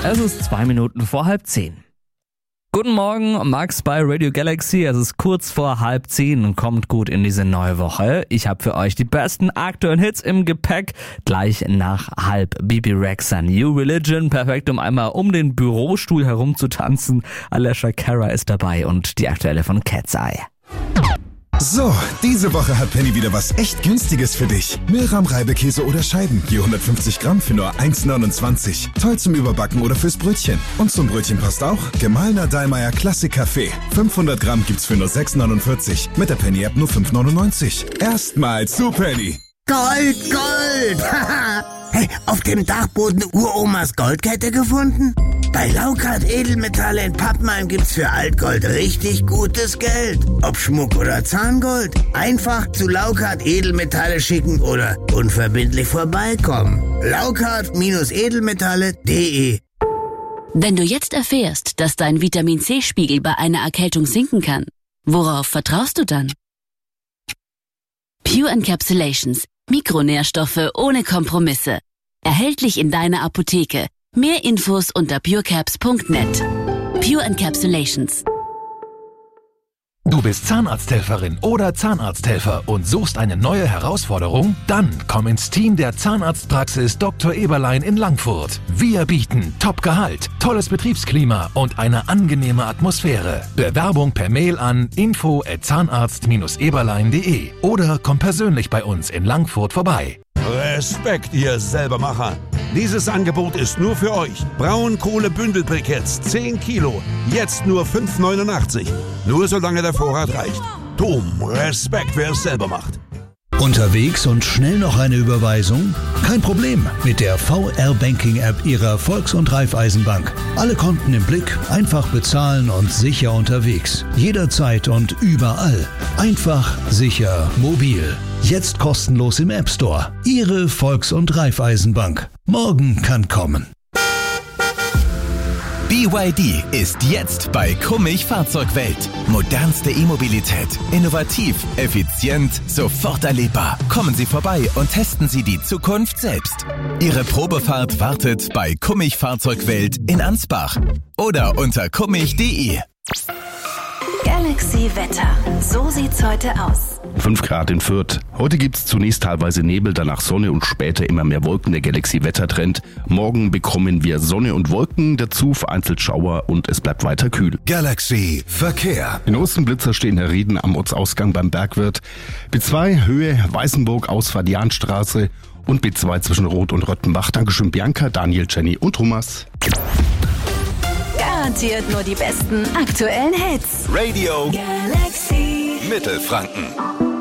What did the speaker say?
Es ist 2 Minuten vor 9:30. Guten Morgen, Max bei Radio Galaxy. Es ist kurz vor 9:30 und kommt gut in diese neue Woche. Ich habe für euch die besten aktuellen Hits im Gepäck. Gleich nach 9:30 Bibi Rexha, New Religion. Perfekt, um einmal um den Bürostuhl herumzutanzen. Alessia Cara ist dabei und die aktuelle von Cat's Eye. So, diese Woche hat Penny wieder was echt Günstiges für dich. Mehlrahm-Reibekäse oder Scheiben, je 150 Gramm für nur 1,29. Toll zum Überbacken oder fürs Brötchen. Und zum Brötchen passt auch gemahlener Dallmayr Klassik Kaffee. 500 Gramm gibt's für nur 6,49. Mit der Penny-App nur 5,99. Erstmals zu Penny. Gold, Gold! Hey, auf dem Dachboden Uromas Goldkette gefunden? Bei Laukart Edelmetalle in Pappenheim gibt's für Altgold richtig gutes Geld. Ob Schmuck oder Zahngold. Einfach zu Laukart Edelmetalle schicken oder unverbindlich vorbeikommen. Laukart-edelmetalle.de. Wenn du jetzt erfährst, dass dein Vitamin-C-Spiegel bei einer Erkältung sinken kann, worauf vertraust du dann? Pure Encapsulations. Mikronährstoffe ohne Kompromisse. Erhältlich in deiner Apotheke. Mehr Infos unter purecaps.net. Pure Encapsulations. Du bist Zahnarzthelferin oder Zahnarzthelfer und suchst eine neue Herausforderung? Dann komm ins Team der Zahnarztpraxis Dr. Eberlein in Langfurt. Wir bieten Top-Gehalt, tolles Betriebsklima und eine angenehme Atmosphäre. Bewerbung per Mail an info@zahnarzt-eberlein.de oder komm persönlich bei uns in Langfurt vorbei. Respekt, ihr Selbermacher. Dieses Angebot ist nur für euch. Braunkohle-Bündelbriketts, 10 Kilo. Jetzt nur 5,89. Nur solange der Vorrat reicht. Dom, Respekt, wer es selber macht. Unterwegs und schnell noch eine Überweisung? Kein Problem mit der VR-Banking-App Ihrer Volks- und Raiffeisenbank. Alle Konten im Blick, einfach bezahlen und sicher unterwegs. Jederzeit und überall. Einfach, sicher, mobil. Jetzt kostenlos im App Store. Ihre Volks- und Raiffeisenbank. Morgen kann kommen. BYD ist jetzt bei Kummich Fahrzeugwelt. Modernste E-Mobilität. Innovativ, effizient, sofort erlebbar. Kommen Sie vorbei und testen Sie die Zukunft selbst. Ihre Probefahrt wartet bei Kummich Fahrzeugwelt in Ansbach oder unter kummich.de. Galaxy Wetter. So sieht's heute aus. 5 Grad in Fürth. Heute gibt's zunächst teilweise Nebel, danach Sonne und später immer mehr Wolken. Der Galaxy-Wettertrend. Morgen bekommen wir Sonne und Wolken, dazu vereinzelt Schauer und es bleibt weiter kühl. Galaxy Verkehr. In Ostenblitzer stehen Herr Rieden am Ortsausgang beim Bergwirt. B2 Höhe Weißenburg, Ausfahrt Jahnstraße und B2 zwischen Roth und Röttenbach. Dankeschön Bianca, Daniel, Jenny und Thomas. Garantiert nur die besten aktuellen Hits. Radio Galaxy Mittelfranken.